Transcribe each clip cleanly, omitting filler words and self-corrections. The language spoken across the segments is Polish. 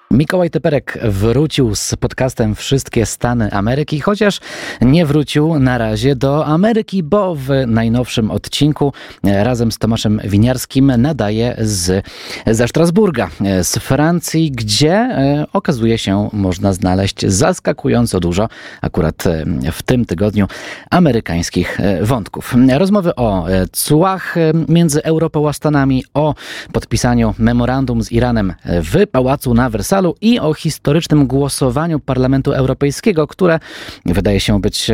Mikołaj Typerek wrócił z podcastem Wszystkie Stany Ameryki, chociaż nie wrócił na razie do Ameryki, bo w najnowszym odcinku razem z Tomaszem Winiarskim nadaje ze Strasburga, z Francji, gdzie okazuje się można znaleźć zaskakująco dużo, akurat w tym tygodniu, amerykańskich wątków. Rozmowy o cłach między Europą a Stanami, o podpisaniu memorandum z Iranem w pałacu na Wersalu i o historycznym głosowaniu Parlamentu Europejskiego, które wydaje się być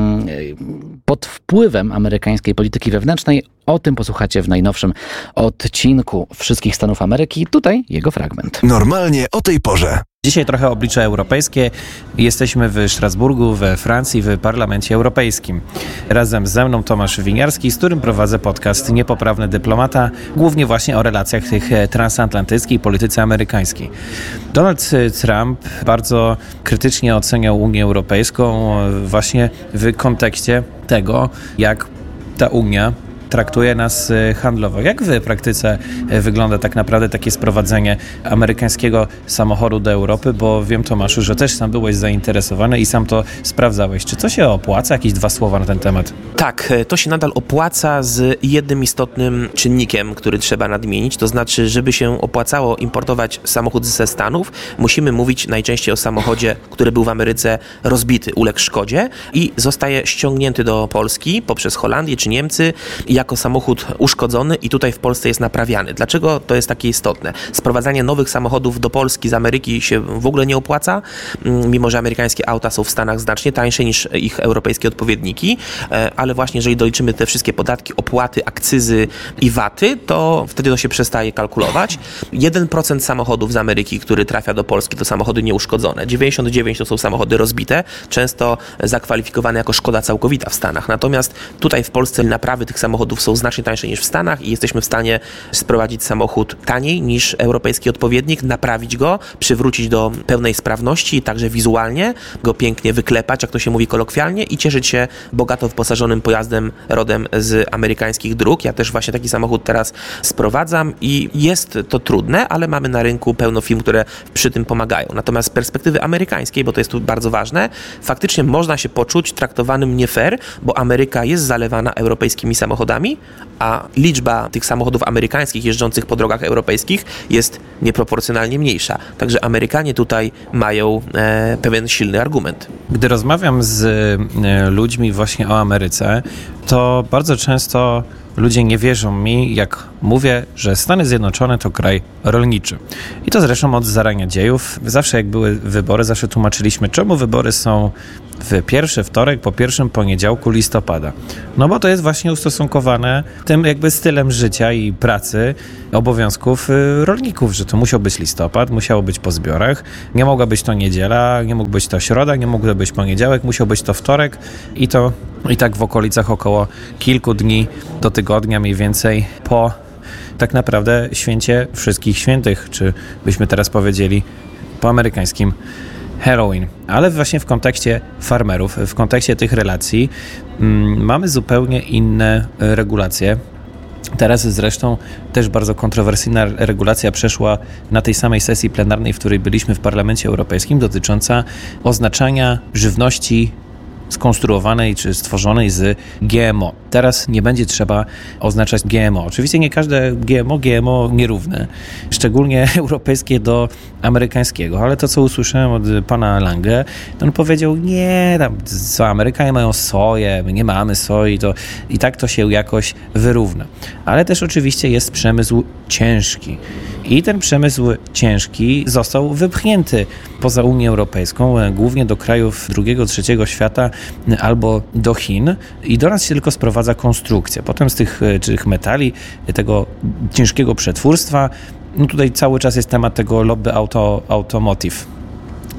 pod wpływem amerykańskiej polityki wewnętrznej. O tym posłuchacie w najnowszym odcinku Wszystkich Stanów Ameryki. Tutaj jego fragment. Normalnie o tej porze. Dzisiaj trochę oblicze europejskie. Jesteśmy w Strasburgu, we Francji, w Parlamencie Europejskim. Razem ze mną Tomasz Winiarski, z którym prowadzę podcast Niepoprawny Dyplomata, głównie właśnie o relacjach tych transatlantyckich, polityce amerykańskiej. Donald Trump bardzo krytycznie oceniał Unię Europejską właśnie w kontekście tego, jak ta Unia traktuje nas handlowo. Jak w praktyce wygląda tak naprawdę takie sprowadzenie amerykańskiego samochodu do Europy? Bo wiem, Tomaszu, że też sam byłeś zainteresowany i sam to sprawdzałeś. Czy to się opłaca? Jakieś 2 słowa na ten temat. Tak, to się nadal opłaca z jednym istotnym czynnikiem, który trzeba nadmienić. To znaczy, żeby się opłacało importować samochód ze Stanów, musimy mówić najczęściej o samochodzie, który był w Ameryce rozbity, uległ szkodzie i zostaje ściągnięty do Polski poprzez Holandię czy Niemcy jako samochód uszkodzony i tutaj w Polsce jest naprawiany. Dlaczego to jest takie istotne? Sprowadzanie nowych samochodów do Polski z Ameryki się w ogóle nie opłaca, mimo że amerykańskie auta są w Stanach znacznie tańsze niż ich europejskie odpowiedniki, ale właśnie jeżeli doliczymy te wszystkie podatki, opłaty, akcyzy i VAT-y, to wtedy to się przestaje kalkulować. 1% samochodów z Ameryki, który trafia do Polski, to samochody nieuszkodzone. 99% to są samochody rozbite, często zakwalifikowane jako szkoda całkowita w Stanach. Natomiast tutaj w Polsce naprawy tych samochodów są znacznie tańsze niż w Stanach i jesteśmy w stanie sprowadzić samochód taniej niż europejski odpowiednik, naprawić go, przywrócić do pełnej sprawności, także wizualnie go pięknie wyklepać, jak to się mówi kolokwialnie, i cieszyć się bogato wyposażonym pojazdem rodem z amerykańskich dróg. Ja też właśnie taki samochód teraz sprowadzam i jest to trudne, ale mamy na rynku pełno firm, które przy tym pomagają. Natomiast z perspektywy amerykańskiej, bo to jest tu bardzo ważne, faktycznie można się poczuć traktowanym nie fair, bo Ameryka jest zalewana europejskimi samochodami, a liczba tych samochodów amerykańskich jeżdżących po drogach europejskich jest nieproporcjonalnie mniejsza. Także Amerykanie tutaj mają pewien silny argument. Gdy rozmawiam z ludźmi właśnie o Ameryce, to bardzo często ludzie nie wierzą mi, jak mówię, że Stany Zjednoczone to kraj rolniczy. I to zresztą od zarania dziejów. Zawsze jak były wybory, zawsze tłumaczyliśmy, czemu wybory są w pierwszy wtorek po pierwszym poniedziałku listopada. No bo to jest właśnie ustosunkowane tym jakby stylem życia i pracy, obowiązków rolników, że to musiał być listopad, musiało być po zbiorach, nie mogła być to niedziela, nie mógł być to środa, nie mógł być poniedziałek, musiał być to wtorek i tak w okolicach około kilku dni do tygodnia mniej więcej po tak naprawdę święcie wszystkich świętych, czy byśmy teraz powiedzieli po amerykańskim Halloween. Ale właśnie w kontekście farmerów, w kontekście tych relacji mamy zupełnie inne regulacje. Teraz zresztą też bardzo kontrowersyjna regulacja przeszła na tej samej sesji plenarnej, w której byliśmy w Parlamencie Europejskim, dotycząca oznaczania żywności skonstruowanej czy stworzonej z GMO. Teraz nie będzie trzeba oznaczać GMO. Oczywiście nie każde GMO nierówne, szczególnie europejskie do amerykańskiego, ale to, co usłyszałem od pana Lange, to on powiedział, nie, tam co, Amerykanie mają soję, my nie mamy soi, to i tak to się jakoś wyrówna. Ale też oczywiście jest przemysł ciężki. I ten przemysł ciężki został wypchnięty poza Unię Europejską, głównie do krajów drugiego, trzeciego świata albo do Chin i do nas się tylko sprowadza konstrukcja. Potem z tych metali, tego ciężkiego przetwórstwa, no tutaj cały czas jest temat tego lobby automotive.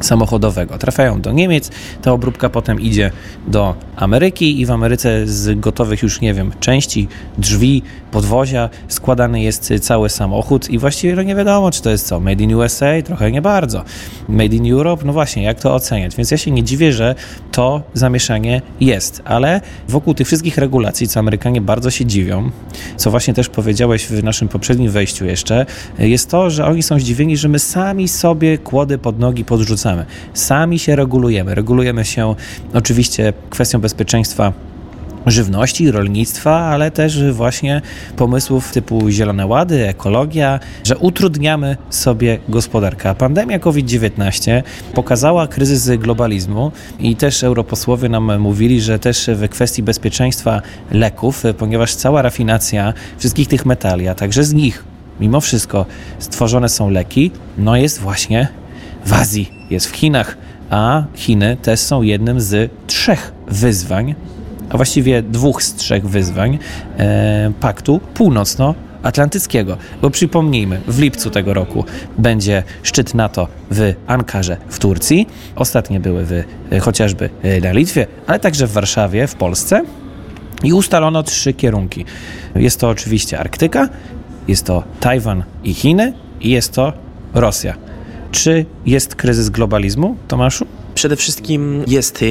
samochodowego. Trafiają do Niemiec, ta obróbka potem idzie do Ameryki i w Ameryce z gotowych już, części, drzwi, podwozia składany jest cały samochód i właściwie nie wiadomo, czy to jest co, made in USA? Trochę nie bardzo. Made in Europe? No właśnie, jak to oceniać? Więc ja się nie dziwię, że to zamieszanie jest, ale wokół tych wszystkich regulacji, co Amerykanie bardzo się dziwią, co właśnie też powiedziałeś w naszym poprzednim wejściu jeszcze, jest to, że oni są zdziwieni, że my sami sobie kłody pod nogi podrzucamy. Sami się regulujemy. Regulujemy się oczywiście kwestią bezpieczeństwa żywności, rolnictwa, ale też właśnie pomysłów typu zielone łady, ekologia, że utrudniamy sobie gospodarkę. A pandemia COVID-19 pokazała kryzys globalizmu i też europosłowie nam mówili, że też w kwestii bezpieczeństwa leków, ponieważ cała rafinacja wszystkich tych metali, a także z nich mimo wszystko stworzone są leki, jest właśnie w Azji, jest w Chinach, a Chiny też są jednym z 3 wyzwań, a właściwie 2 z 3 wyzwań Paktu Północnoatlantyckiego. Bo przypomnijmy, w lipcu tego roku będzie szczyt NATO w Ankarze w Turcji. Ostatnie były chociażby na Litwie, ale także w Warszawie, w Polsce. I ustalono 3 kierunki. Jest to oczywiście Arktyka, jest to Tajwan i Chiny i jest to Rosja. Czy jest kryzys globalizmu, Tomaszu? Przede wszystkim jest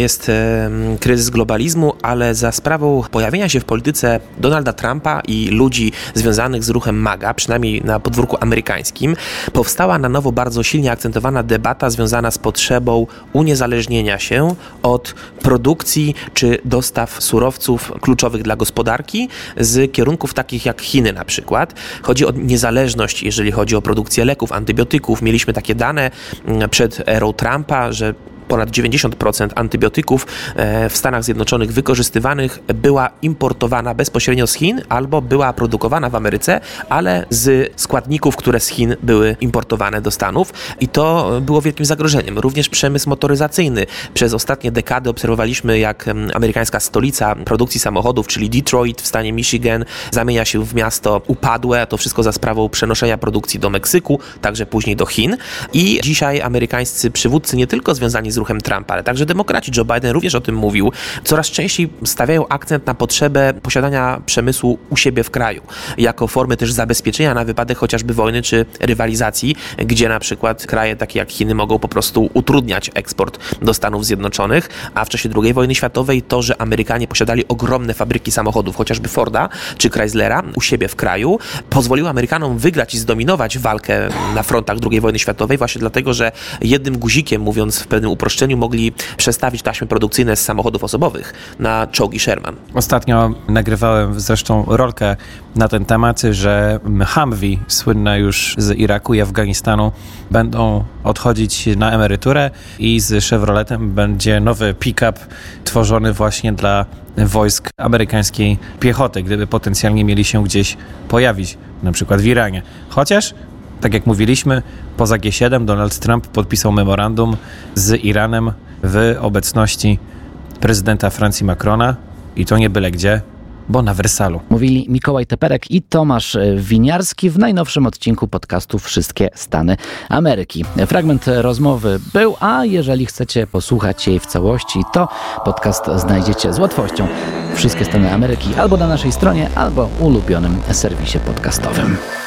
kryzys globalizmu, ale za sprawą pojawienia się w polityce Donalda Trumpa i ludzi związanych z ruchem MAGA, przynajmniej na podwórku amerykańskim, powstała na nowo bardzo silnie akcentowana debata związana z potrzebą uniezależnienia się od produkcji czy dostaw surowców kluczowych dla gospodarki z kierunków takich jak Chiny na przykład. Chodzi o niezależność, jeżeli chodzi o produkcję leków, antybiotyków. Mieliśmy takie dane przed erą Trumpa, że ponad 90% antybiotyków w Stanach Zjednoczonych wykorzystywanych była importowana bezpośrednio z Chin albo była produkowana w Ameryce, ale z składników, które z Chin były importowane do Stanów i to było wielkim zagrożeniem. Również przemysł motoryzacyjny. Przez ostatnie dekady obserwowaliśmy, jak amerykańska stolica produkcji samochodów, czyli Detroit w stanie Michigan, zamienia się w miasto upadłe. To wszystko za sprawą przenoszenia produkcji do Meksyku, także później do Chin. I dzisiaj amerykańscy przywódcy, nie tylko związani z ruchem Trumpa, ale także demokraci, Joe Biden również o tym mówił, coraz częściej stawiają akcent na potrzebę posiadania przemysłu u siebie w kraju, jako formy też zabezpieczenia na wypadek chociażby wojny czy rywalizacji, gdzie na przykład kraje takie jak Chiny mogą po prostu utrudniać eksport do Stanów Zjednoczonych, a w czasie II wojny światowej to, że Amerykanie posiadali ogromne fabryki samochodów, chociażby Forda czy Chryslera u siebie w kraju, pozwoliło Amerykanom wygrać i zdominować walkę na frontach II wojny światowej właśnie dlatego, że jednym guzikiem, mówiąc w pewnym uproszczeniu, mogli przestawić taśmy produkcyjne z samochodów osobowych na czołgi Sherman. Ostatnio nagrywałem zresztą rolkę na ten temat, że Humvee, słynne już z Iraku i Afganistanu, będą odchodzić na emeryturę i z Chevroletem będzie nowy pick-up tworzony właśnie dla wojsk amerykańskiej piechoty, gdyby potencjalnie mieli się gdzieś pojawić, na przykład w Iranie. Chociaż tak jak mówiliśmy, poza G7 Donald Trump podpisał memorandum z Iranem w obecności prezydenta Francji Macrona i to nie byle gdzie, bo na Wersalu. Mówili Mikołaj Teperek i Tomasz Winiarski w najnowszym odcinku podcastu Wszystkie Stany Ameryki. Fragment rozmowy był, a jeżeli chcecie posłuchać jej w całości, to podcast znajdziecie z łatwością Wszystkie Stany Ameryki albo na naszej stronie, albo ulubionym serwisie podcastowym.